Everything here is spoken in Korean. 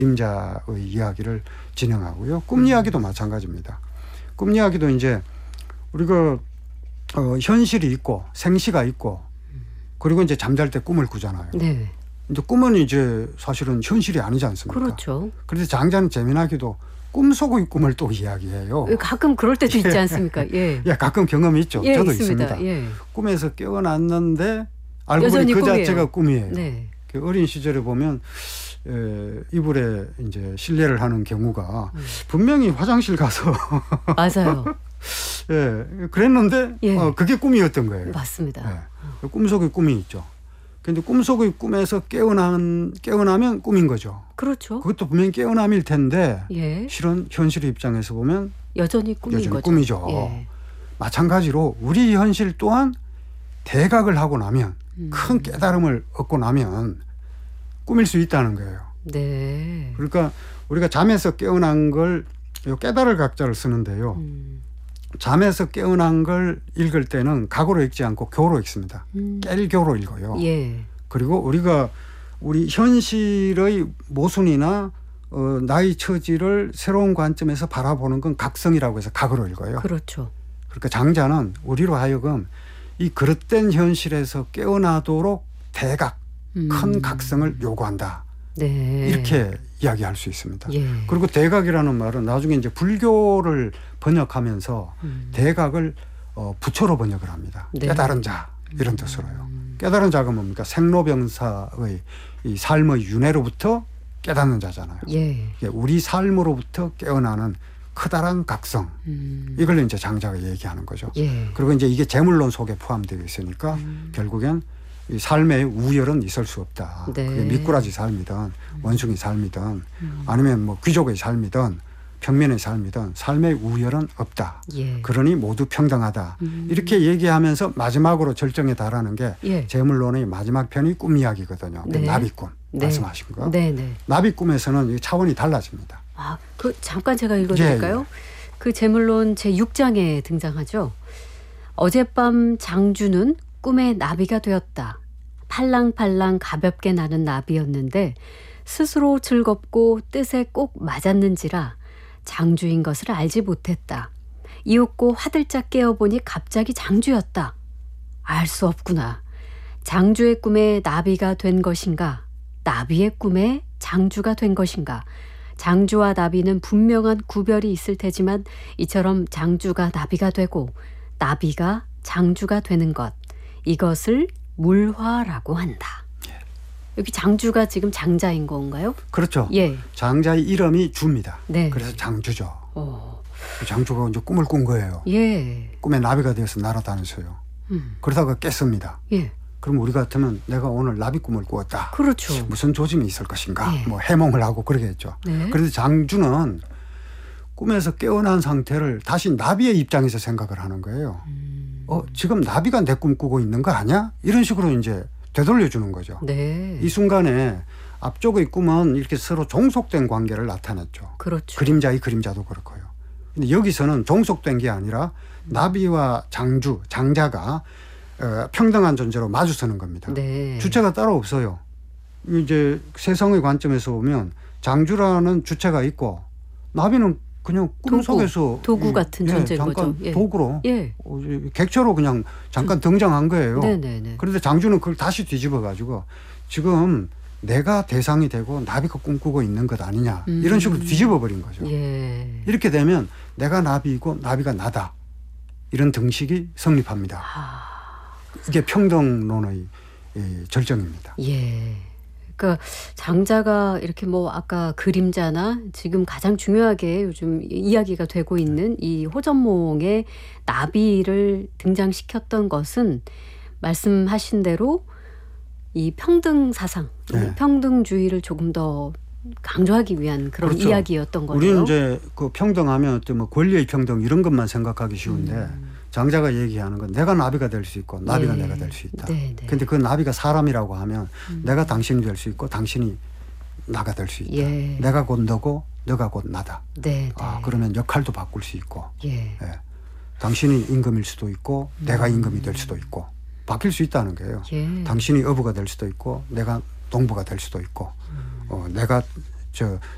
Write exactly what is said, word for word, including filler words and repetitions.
그림자의 이야기를 진행하고요. 꿈 이야기도 마찬가지입니다. 꿈 이야기도 이제 우리가 어, 현실이 있고 생시가 있고 그리고 이제 잠잘 때 꿈을 꾸잖아요. 네. 이제 꿈은 이제 사실은 현실이 아니지 않습니까? 그렇죠. 그런데 장자는 재미나게도 꿈속의 꿈을 또 이야기해요. 가끔 그럴 때도 있지 않습니까? 예. 예, 가끔 경험이 있죠. 예, 저도 있습니다. 있습니다. 예. 꿈에서 깨어났는데 알고 보니 여전히 그 꿈이에요. 자체가 꿈이에요. 네. 그 어린 시절에 보면 에, 이불에 이제 실례를 하는 경우가 음. 분명히 화장실 가서 맞아요. 예, 그랬는데 예. 어, 그게 꿈이었던 거예요. 맞습니다. 예. 꿈속의 꿈이 있죠. 근데 꿈속의 꿈에서 깨어난 깨어나면 꿈인 거죠. 그렇죠. 그것도 분명히 깨어남일 텐데 예. 실은 현실의 입장에서 보면 여전히 꿈인 여전히 거죠. 꿈이죠. 예. 마찬가지로 우리 현실 또한 대각을 하고 나면 음. 큰 깨달음을 얻고 나면 꿈일 수 있다는 거예요. 네. 그러니까 우리가 잠에서 깨어난 걸 깨달을 각자를 쓰는데요. 음. 잠에서 깨어난 걸 읽을 때는 각으로 읽지 않고 교로 읽습니다. 음. 깰교로 읽어요. 예. 그리고 우리가 우리 현실의 모순이나 어, 나의 처지를 새로운 관점에서 바라보는 건 각성이라고 해서 각으로 읽어요. 그렇죠. 그러니까 장자는 우리로 하여금 이 그릇된 현실에서 깨어나도록 대각, 음. 큰 각성을 요구한다. 네. 이렇게 이야기할 수 있습니다. 예. 그리고 대각이라는 말은 나중에 이제 불교를 번역하면서 음. 대각을 어, 부처로 번역을 합니다. 네. 깨달은 자 이런 뜻으로요. 음. 깨달은 자가 뭡니까? 생로병사의 이 삶의 윤회로부터 깨닫는 자잖아요. 예. 이게 우리 삶으로부터 깨어나는 커다란 각성. 음. 이걸 이제 장자가 얘기하는 거죠. 예. 그리고 이제 이게 재물론 속에 포함되어 있으니까 음. 결국엔 이 삶의 우열은 있을 수 없다. 네. 그게 미꾸라지 삶이든 원숭이 삶이든 음. 아니면 뭐 귀족의 삶이든 평민의 삶이든 삶의 우열은 없다. 예. 그러니 모두 평등하다. 음. 이렇게 얘기하면서 마지막으로 절정에 달하는 게 예. 재물론의 마지막 편이 꿈 이야기거든요. 네. 나비꿈 네. 말씀하신 거. 네, 네. 나비꿈에서는 차원이 달라집니다. 아, 그 잠깐 제가 읽어드릴까요? 예, 예. 그 제물론 제육 장에 등장하죠. 어젯밤 장주는 꿈에 나비가 되었다. 팔랑팔랑 가볍게 나는 나비였는데 스스로 즐겁고 뜻에 꼭 맞았는지라 장주인 것을 알지 못했다. 이윽고 화들짝 깨어보니 갑자기 장주였다. 알 수 없구나. 장주의 꿈에 나비가 된 것인가? 나비의 꿈에 장주가 된 것인가? 장주와 나비는 분명한 구별이 있을 테지만 이처럼 장주가 나비가 되고 나비가 장주가 되는 것, 이것을 물화라고 한다. 예. 여기 장주가 지금 장자인 건가요? 그렇죠. 예. 장자의 이름이 주입니다. 네. 그래서 장주죠. 어. 장주가 이제 꿈을 꾼 거예요. 예. 꿈에 나비가 되어서 날아다녔어요. 음. 그러다가 깼습니다. 예. 그럼 우리 같으면 내가 오늘 나비 꿈을 꾸었다. 그렇죠. 무슨 조짐이 있을 것인가. 예. 뭐 해몽을 하고 그러겠죠. 네. 그런데 장주는 꿈에서 깨어난 상태를 다시 나비의 입장에서 생각을 하는 거예요. 음. 어, 지금 나비가 내 꿈 꾸고 있는 거 아니야? 이런 식으로 이제 되돌려주는 거죠. 네. 이 순간에 앞쪽의 꿈은 이렇게 서로 종속된 관계를 나타냈죠. 그렇죠. 그림자의 그림자도 그렇고요. 근데 여기서는 종속된 게 아니라 나비와 장주, 장자가 어, 평등한 존재로 마주서는 겁니다. 네. 주체가 따로 없어요. 이제 세상의 관점에서 보면 장주라는 주체가 있고 나비는 그냥 꿈속에서 도구 이, 같은 예, 존재인 잠깐 거죠. 예. 도구로 예. 어, 이제 객체로 그냥 잠깐 등장한 거예요. 네네네. 그런데 장주는 그걸 다시 뒤집어 가지고 지금 내가 대상이 되고 나비가 꿈꾸고 있는 것 아니냐 음. 이런 식으로 뒤집어 버린 거죠. 예. 이렇게 되면 내가 나비이고 나비가 나다 이런 등식이 성립합니다. 아. 이게 평등론의 예, 절정입니다. 예. 그러니까 장자가 이렇게 뭐 아까 그림자나 지금 가장 중요하게 요즘 이야기가 되고 있는 이 호전몽의 나비를 등장시켰던 것은 말씀하신 대로 이 평등 사상, 네. 평등주의를 조금 더 강조하기 위한 그런 그렇죠. 이야기였던 거죠. 우리는 이제 그 평등하면 어떤 뭐 권리의 평등 이런 것만 생각하기 쉬운데 음. 장자가 얘기하는 건 내가 나비가 될 수 있고 나비가 네. 내가 될 수 있다. 네, 네. 근데 그 나비가 사람이라고 하면 음. 내가 당신이 될 수 있고 당신이 나가 될 수 있다. 예. 내가 곧 너고 너가 곧 나다. 네, 네. 아, 그러면 역할도 바꿀 수 있고 예. 예. 당신이 임금일 수도 있고 음. 내가 임금이 될 수도 있고 바뀔 수 있다는 거예요. 예. 당신이 어부가 될 수도 있고 내가 농부가 될 수도 있고 음. 어, 내가 저